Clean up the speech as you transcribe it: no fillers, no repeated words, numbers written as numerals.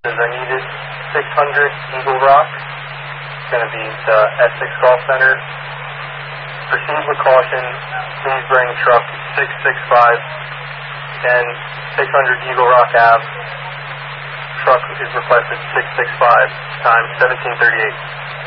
I needed 600 Eagle Rock. It's going to be the Essex Golf Center. Proceed with caution. Please bring truck 665 and 600 Eagle Rock Ave. Truck is requested 665 times 1738.